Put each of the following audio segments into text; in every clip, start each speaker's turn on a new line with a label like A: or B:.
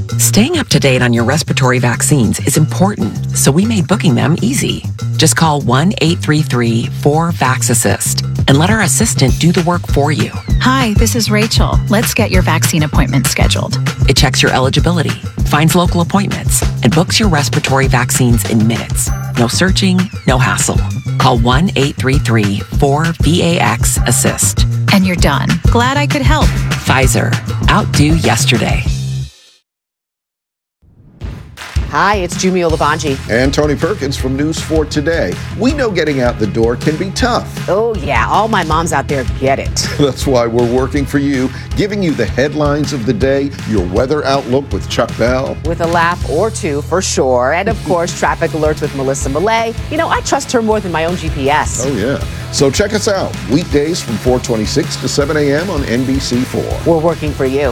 A: Staying up to date on your respiratory vaccines is important, so we made booking them easy. Just call 1-833-4-VAX-ASSIST and let our assistant do the work for you.
B: Hi, this is Rachel. Let's get your vaccine appointment scheduled.
A: It checks your eligibility, finds local appointments, and books your respiratory vaccines in minutes. No searching, no hassle. Call 1-833-4-VAX-ASSIST.
B: And you're done. Glad I could help.
A: Pfizer. Outdo yesterday.
C: Hi, it's Jumio Labanji.
D: And Tony Perkins from News 4 Today. We know getting out the door can be tough.
C: Oh, yeah, all my moms out there get it.
D: That's why we're working for you, giving you the headlines of the day, your weather outlook with Chuck Bell.
C: With a laugh or two, for sure. And, of course, traffic alerts with Melissa Millay. You know, I trust her more than my own GPS.
D: Oh, yeah. So check us out, weekdays from 4:26 to 7 a.m. on NBC4.
C: We're working for you.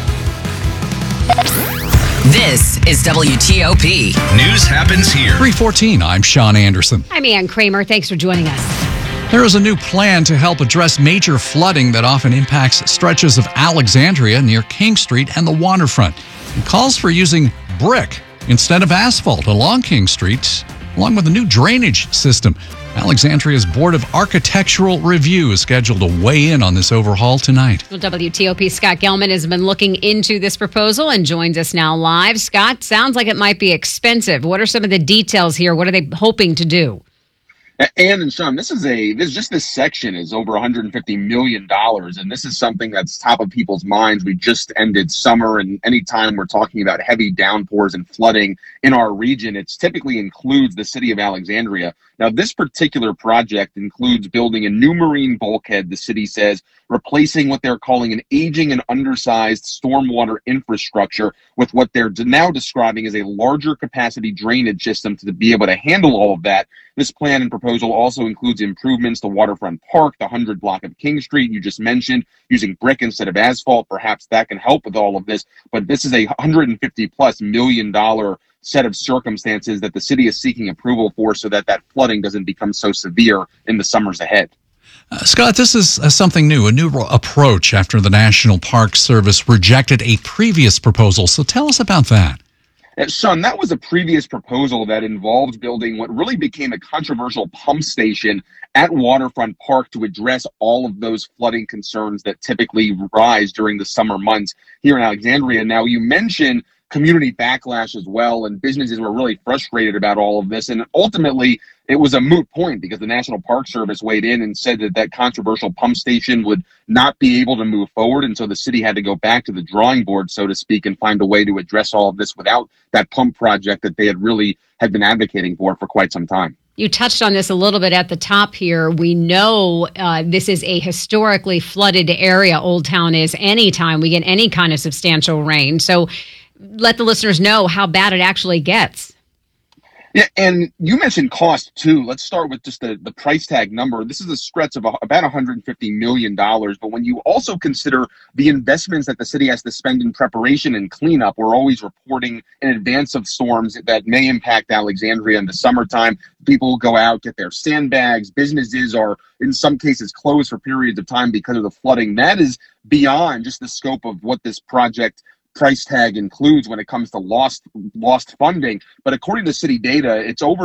E: This is WTOP.
F: News happens here.
G: 3:14, I'm Sean Anderson.
H: I'm Ann Kramer. Thanks for joining us.
G: There is a new plan to help address major flooding that often impacts stretches of Alexandria near King Street and the waterfront. It calls for using brick instead of asphalt along King Street, along with a new drainage system. Alexandria's Board of Architectural Review is scheduled to weigh in on this overhaul tonight.
H: Well, WTOP's Scott Gelman has been looking into this proposal and joins us now live. Scott, sounds like it might be expensive. What are some of the details here? What are they hoping to do?
I: Ann and Sean, this section is over $150 million, and this is something that's top of people's minds. We just ended summer, and anytime we're talking about heavy downpours and flooding in our region, it typically includes the city of Alexandria. Now, this particular project includes building a new marine bulkhead, the city says, replacing what they're calling an aging and undersized stormwater infrastructure with what they're now describing as a larger capacity drainage system to be able to handle all of that. This plan and proposal also includes improvements to Waterfront Park, the 100 block of King Street you just mentioned, using brick instead of asphalt. Perhaps that can help with all of this, but this is a $150+ million set of circumstances that the city is seeking approval for so that flooding doesn't become so severe in the summers ahead.
G: Scott, this is something new, a new approach after the National Park Service rejected a previous proposal. So tell us about that.
I: Sean, that was a previous proposal that involved building what really became a controversial pump station at Waterfront Park to address all of those flooding concerns that typically rise during the summer months here in Alexandria. Now, you mentioned community backlash as well, and businesses were really frustrated about all of this. And ultimately, it was a moot point because the National Park Service weighed in and said that controversial pump station would not be able to move forward. And so the city had to go back to the drawing board, so to speak, and find a way to address all of this without that pump project that they had been advocating for quite some time.
H: You touched on this a little bit at the top here. We know this is a historically flooded area, Old Town is, anytime we get any kind of substantial rain. So let the listeners know how bad it actually gets.
I: Yeah, and you mentioned cost, too. Let's start with just the price tag number. This is a stretch of about $150 million. But when you also consider the investments that the city has to spend in preparation and cleanup, we're always reporting in advance of storms that may impact Alexandria in the summertime. People go out, get their sandbags. Businesses are, in some cases, closed for periods of time because of the flooding. That is beyond just the scope of what this project price tag includes when it comes to lost funding. But according to city data, it's over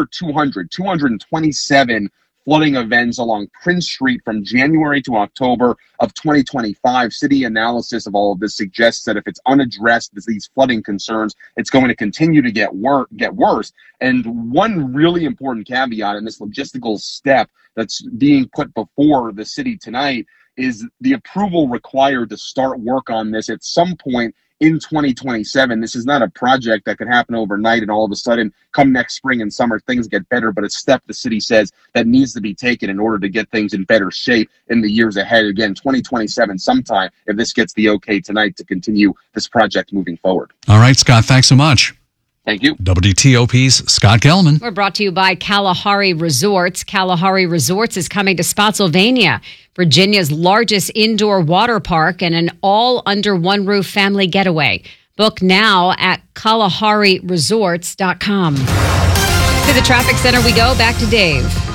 I: 227 flooding events along Prince Street from January to October of 2025. City analysis of all of this suggests that if it's unaddressed, these flooding concerns, it's going to continue to get worse. And one really important caveat in this logistical step that's being put before the city tonight is the approval required to start work on this at some point in 2027. This is not a project that could happen overnight and all of a sudden come next spring and summer things get better, but a step the city says that needs to be taken in order to get things in better shape in the years ahead. Again, 2027 sometime, if this gets the okay tonight to continue this project moving forward.
G: All right, Scott, thanks so much.
I: Thank you.
G: WTOP's Scott Gelman.
H: We're brought to you by Kalahari Resorts. Kalahari Resorts is coming to Spotsylvania, Virginia's largest indoor water park and an all-under-one-roof family getaway. Book now at KalahariResorts.com. To the traffic center we go. Back to Dave.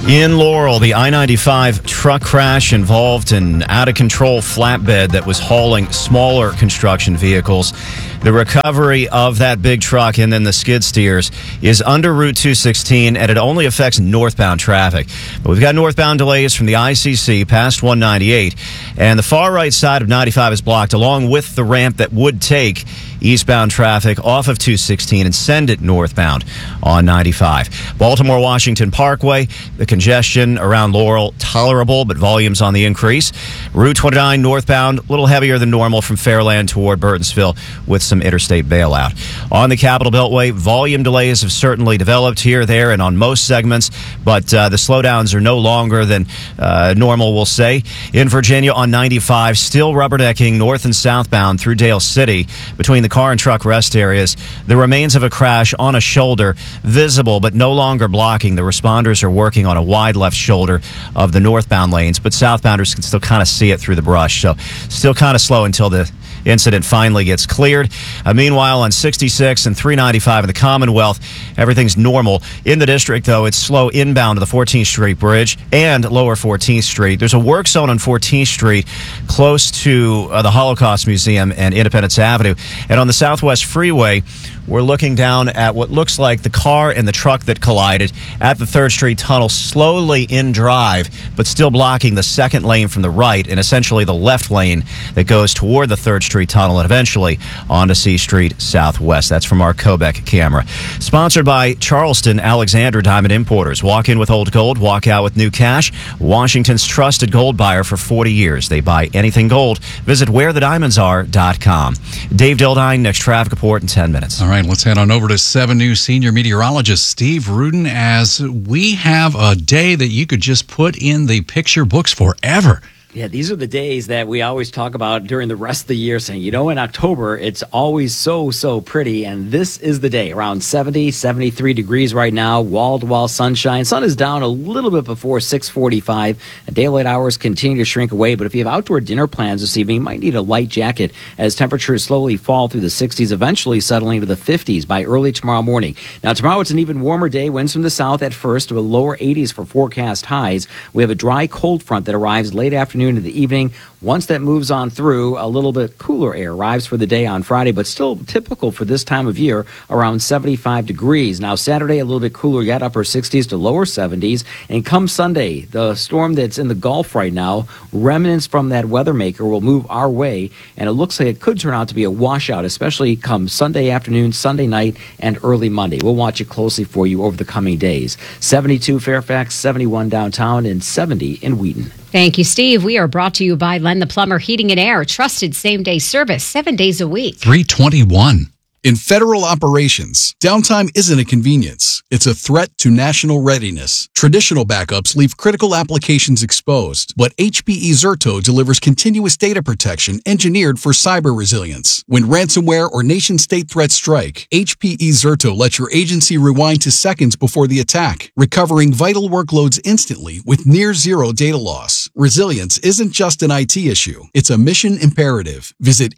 F: In Laurel, the I-95 truck crash involved an out-of-control flatbed that was hauling smaller construction vehicles. The recovery of that big truck and then the skid steers is under Route 216, and it only affects northbound traffic. But we've got northbound delays from the ICC past 198, and the far right side of 95 is blocked, along with the ramp that would take eastbound traffic off of 216 and send it northbound on 95. Baltimore-Washington Parkway, the congestion around Laurel, tolerable, but volumes on the increase. Route 29 northbound, a little heavier than normal from Fairland toward Burtonsville with some interstate bailout. On the Capital Beltway, volume delays have certainly developed here, there, and on most segments, but the slowdowns are no longer than normal, we'll say. In Virginia on 95, still rubbernecking north and southbound through Dale City between the car and truck rest areas. The remains of a crash on a shoulder visible but no longer blocking. The responders are working on a wide left shoulder of the northbound lanes, but southbounders can still kind of see it through the brush. So still kind of slow until the incident finally gets cleared. Meanwhile, on 66 and 395 in the Commonwealth, everything's normal. In the district, though, it's slow inbound to the 14th Street Bridge and lower 14th Street. There's a work zone on 14th Street close to the Holocaust Museum and Independence Avenue. And on the Southwest Freeway, we're looking down at what looks like the car and the truck that collided at the 3rd Street Tunnel, slowly in drive, but still blocking the second lane from the right and essentially the left lane that goes toward the 3rd Street Tunnel and eventually onto C Street Southwest. That's from our Kobeck camera. Sponsored by Charleston Alexander Diamond Importers. Walk in with old gold, walk out with new cash. Washington's trusted gold buyer for 40 years. They buy anything gold. Visit wherethediamondsare.com. Dave Dildine, next traffic report in 10 minutes.
G: All right, let's head on over to 7 News senior meteorologist Steve Rudin, as we have a day that you could just put in the picture books forever.
J: Yeah, these are the days that we always talk about during the rest of the year, saying, in October, it's always so pretty. And this is the day, around 70, 73 degrees right now, wall-to-wall sunshine. Sun is down a little bit before 6:45. Daylight hours continue to shrink away. But if you have outdoor dinner plans this evening, you might need a light jacket as temperatures slowly fall through the 60s, eventually settling to the 50s by early tomorrow morning. Now, tomorrow it's an even warmer day. Winds from the south at first to the lower 80s for forecast highs. We have a dry cold front that arrives late afternoon into the evening. Once that moves on through, a little bit cooler air arrives for the day on Friday, but still typical for this time of year, around 75 degrees. Now, Saturday, a little bit cooler yet, upper 60s to lower 70s. And come Sunday, the storm that's in the Gulf right now, remnants from that weather maker will move our way, and it looks like it could turn out to be a washout, especially come Sunday afternoon, Sunday night, and early Monday. We'll watch it closely for you over the coming days. 72 Fairfax, 71 downtown, and 70 in Wheaton.
H: Thank you, Steve. We are brought to you by Len the Plumber Heating and Air. Trusted same-day service, 7 days a week.
G: 321.
K: In federal operations, downtime isn't a convenience. It's a threat to national readiness. Traditional backups leave critical applications exposed, but HPE Zerto delivers continuous data protection engineered for cyber resilience. When ransomware or nation-state threats strike, HPE Zerto lets your agency rewind to seconds before the attack, recovering vital workloads instantly with near-zero data loss. Resilience isn't just an IT issue. It's a mission imperative. Visit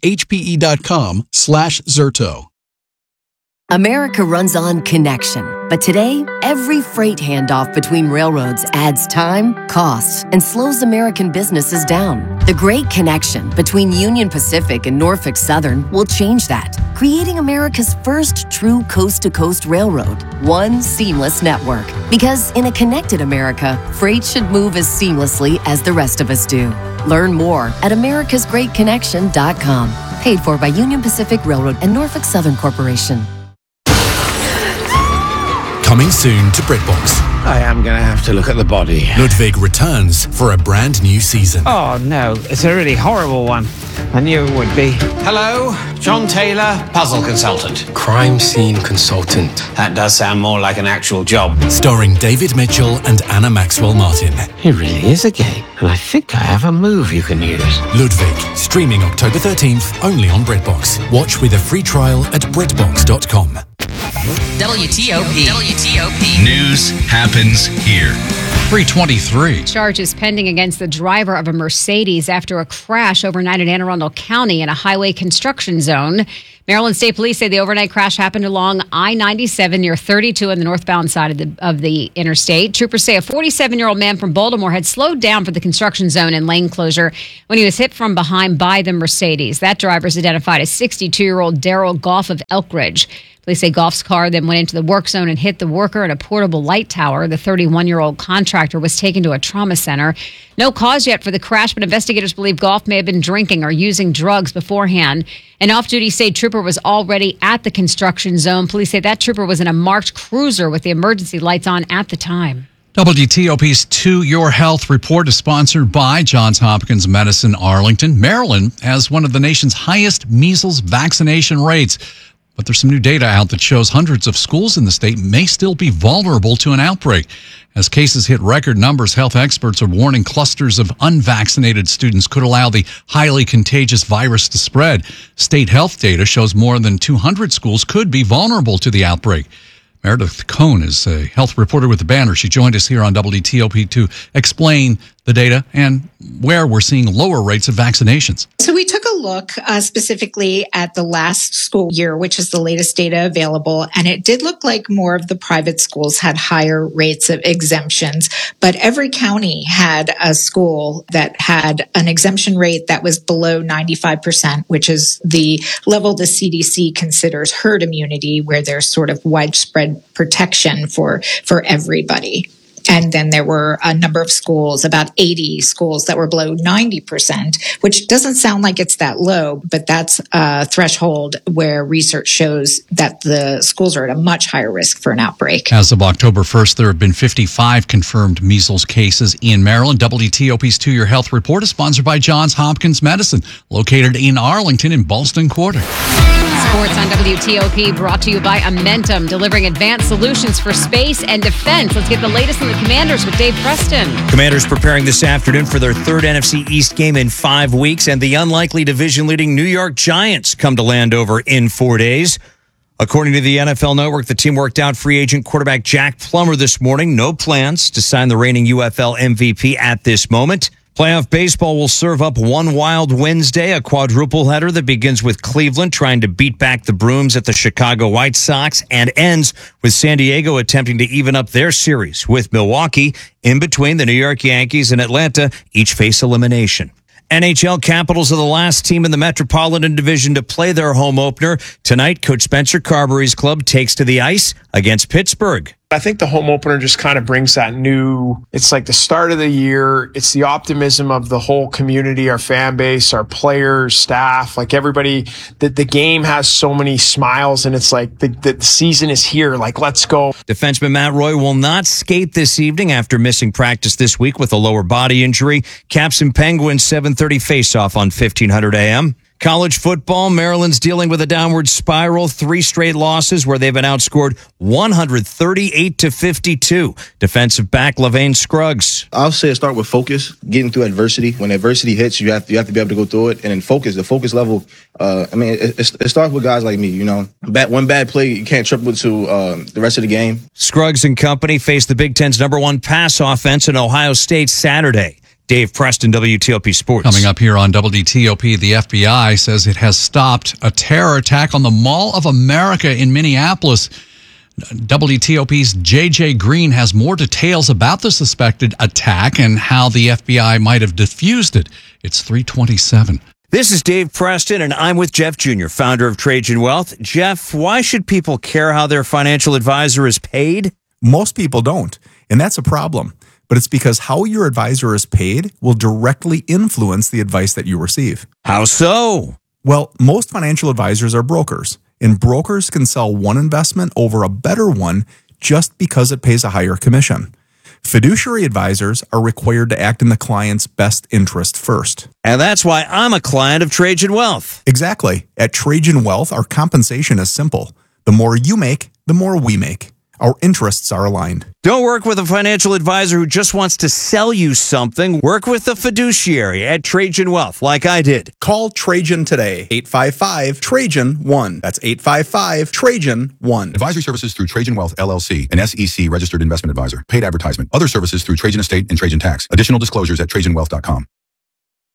K: hpe.com/Zerto.
L: America runs on connection, but today, every freight handoff between railroads adds time, costs, and slows American businesses down. The Great Connection between Union Pacific and Norfolk Southern will change that, creating America's first true coast-to-coast railroad, one seamless network. Because in a connected America, freight should move as seamlessly as the rest of us do. Learn more at americasgreatconnection.com. Paid for by Union Pacific Railroad and Norfolk Southern Corporation.
M: Coming soon to BritBox.
N: I am going to have to look at the body.
M: Ludwig returns for a brand new season.
N: Oh, no. It's a really horrible one. I knew it would be. Hello, John Taylor, puzzle consultant.
O: Crime scene consultant.
N: That does sound more like an actual job.
M: Starring David Mitchell and Anna Maxwell Martin.
N: It really is a game, and I think I have a move you can use.
M: Ludwig, streaming October 13th, only on BritBox. Watch with a free trial at BritBox.com.
E: WTOP.
P: News happens here.
G: 323.
H: Charges pending against the driver of a Mercedes after a crash overnight in Anne Arundel County in a highway construction zone. Maryland State Police say the overnight crash happened along I-97 near 32 on the northbound side of the interstate. Troopers say a 47-year-old man from Baltimore had slowed down for the construction zone and lane closure when he was hit from behind by the Mercedes. That driver is identified as 62-year-old Daryl Goff of Elk Ridge. Police say Goff's car then went into the work zone and hit the worker at a portable light tower. The 31-year-old contractor was taken to a trauma center. No cause yet for the crash, but investigators believe Goff may have been drinking or using drugs beforehand. An off-duty state trooper was already at the construction zone. Police say that trooper was in a marked cruiser with the emergency lights on at the time.
G: WTOP's To Your Health report is sponsored by Johns Hopkins Medicine Arlington. Maryland has one of the nation's highest measles vaccination rates. But there's some new data out that shows hundreds of schools in the state may still be vulnerable to an outbreak. As cases hit record numbers, health experts are warning clusters of unvaccinated students could allow the highly contagious virus to spread. State health data shows more than 200 schools could be vulnerable to the outbreak. Meredith Cohn is a health reporter with the Banner. She joined us here on WTOP to explain the data and where we're seeing lower rates of vaccinations.
Q: So we took a look specifically at the last school year, which is the latest data available, and it did look like more of the private schools had higher rates of exemptions, but every county had a school that had an exemption rate that was below 95%, which is the level the CDC considers herd immunity, where there's sort of widespread protection for everybody. And then there were a number of schools, about 80 schools that were below 90%, which doesn't sound like it's that low, but that's a threshold where research shows that the schools are at a much higher risk for an outbreak.
G: As of October 1st, there have been 55 confirmed measles cases in Maryland. WTOP's To Your Health report is sponsored by Johns Hopkins Medicine, located in Arlington in Ballston Quarter.
H: Sports on WTOP brought to you by Amentum, delivering advanced solutions for space and defense. Let's get the latest on the Commanders with Dave Preston.
R: Commanders preparing this afternoon for their third NFC East game in 5 weeks, and the unlikely division-leading New York Giants come to Landover in 4 days. According to the NFL Network, the team worked out free agent quarterback Jack Plummer this morning. No plans to sign the reigning UFL MVP at this moment. Playoff baseball will serve up one wild Wednesday, a quadruple header that begins with Cleveland trying to beat back the Brooms at the Chicago White Sox and ends with San Diego attempting to even up their series with Milwaukee. In between, the New York Yankees and Atlanta each face elimination. NHL Capitals are the last team in the Metropolitan Division to play their home opener. Tonight, Coach Spencer Carberry's club takes to the ice against Pittsburgh.
S: I think the home opener just kind of brings that it's like the start of the year. It's the optimism of the whole community, our fan base, our players, staff, like everybody. The game has so many smiles, and it's like the season is here. Like, let's go.
R: Defenseman Matt Roy will not skate this evening after missing practice this week with a lower body injury. Caps and Penguins 7:30 face-off on 1500 AM. College football, Maryland's dealing with a downward spiral, 3 straight losses where they've been outscored 138-52. Defensive back LaVane Scruggs.
T: I'll say start with focus, getting through adversity. When adversity hits, you have to be able to go through it. And then focus, the focus level, it starts with guys like me, you know. One bad play, you can't triple it to the rest of the game.
R: Scruggs and company face the Big Ten's #1 pass offense in Ohio State Saturday. Dave Preston, WTOP Sports.
G: Coming up here on WTOP, the FBI says it has stopped a terror attack on the Mall of America in Minneapolis. WTOP's JJ Green has more details about the suspected attack and how the FBI might have defused it. It's 3:27.
R: This is Dave Preston, and I'm with Jeff Jr., founder of Trajan Wealth. Jeff, why should people care how their financial advisor is paid?
U: Most people don't, and that's a problem. But it's because how your advisor is paid will directly influence the advice that you receive.
R: How so?
U: Well, most financial advisors are brokers, and brokers can sell one investment over a better one just because it pays a higher commission. Fiduciary advisors are required to act in the client's best interest first.
R: And that's why I'm a client of Trajan Wealth.
U: Exactly. At Trajan Wealth, our compensation is simple. The more you make, the more we make. Our interests are aligned.
R: Don't work with a financial advisor who just wants to sell you something. Work with a fiduciary at Trajan Wealth, like I did.
U: Call Trajan today, 855-TRAJAN-1. That's 855-TRAJAN-1.
V: Advisory services through Trajan Wealth, LLC, an SEC registered investment advisor. Paid advertisement. Other services through Trajan Estate and Trajan Tax. Additional disclosures at TrajanWealth.com.